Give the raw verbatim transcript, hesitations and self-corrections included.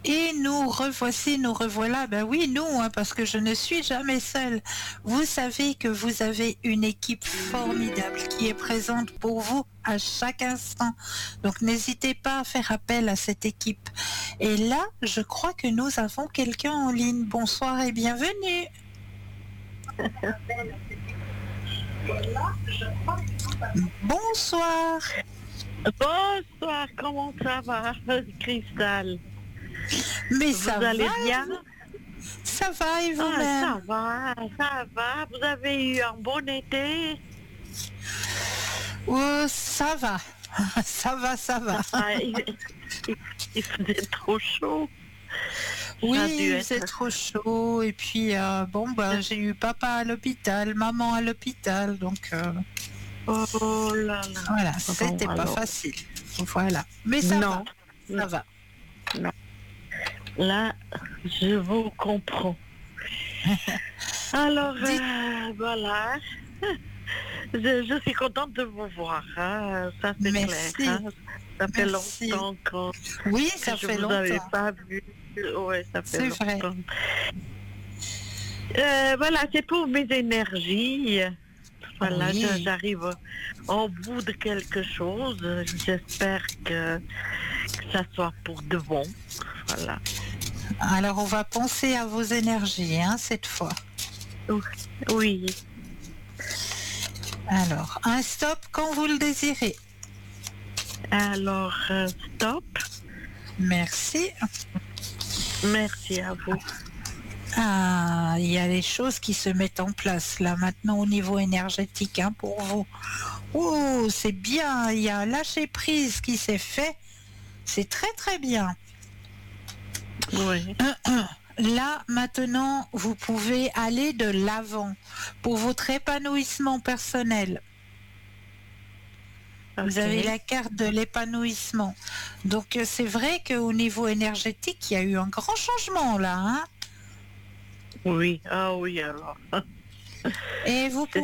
Et nous revoici, nous revoilà. Ben oui, nous, hein, parce que je ne suis jamais seule. Vous savez que vous avez une équipe formidable qui est présente pour vous à chaque instant. Donc n'hésitez pas à faire appel à cette équipe. Et là, je crois que nous avons quelqu'un en ligne. Bonsoir et bienvenue. Bonsoir. Bonsoir, comment ça va, Cristal? Mais Vous ça allez va, bien? vous Ça va et Ah, vous-même? ça va, ça va. Vous avez eu un bon été? Oh, ça va. Ça va, ça va. Ah, il, il- il faisait trop chaud. Ça a Oui, dû il être- faisait trop chaud. Et puis, euh, bon, bah, j'ai eu papa à l'hôpital, maman à l'hôpital. Donc, euh, Oh là là. voilà, Bon, c'était pas alors, facile. Voilà. Mais ça Non, va. Ça va. là, je vous comprends. Alors, Dites- euh, voilà. Je, je suis contente de vous voir, hein. Ça c'est Merci. clair. hein. Ça fait Merci. longtemps qu'on Oui, que ça je fait vous avais longtemps. pas vu. Ouais, ça fait C'est vrai. longtemps. Euh, voilà, c'est pour mes énergies. Voilà, Oui. je- j'arrive au bout de quelque chose. J'espère que, que ça soit pour de bon. Voilà. Alors, on va penser à vos énergies, hein, cette fois. Oui. Alors, un stop quand vous le désirez. Alors, euh, stop. Merci. Merci à vous. Ah, il y a des choses qui se mettent en place là maintenant au niveau énergétique, hein, pour vous. Oh, c'est bien, il y a un lâcher prise qui s'est fait. C'est très très bien. Oui. Là maintenant, vous pouvez aller de l'avant pour votre épanouissement personnel. Vous Ok. avez la carte de l'épanouissement. Donc euh, c'est vrai qu'au niveau énergétique, il y a eu un grand changement là, hein. Oui. Ah oui, alors. Et vous C'est